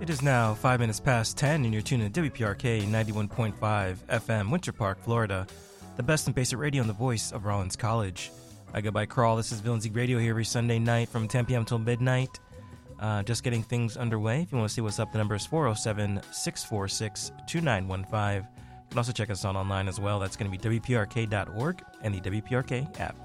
It is now 5 minutes past 10 and you're tuning to WPRK 91.5 FM, Winter Park, Florida. The best and basic radio on the voice of Rollins College. I go by Crawl. This is Bill and Zeke Radio here every Sunday night from 10 p.m. until midnight. Just getting things underway. If you want to see what's up, the number is 407-646-2915. You can also check us out online as well. That's going to be WPRK.org and the WPRK app.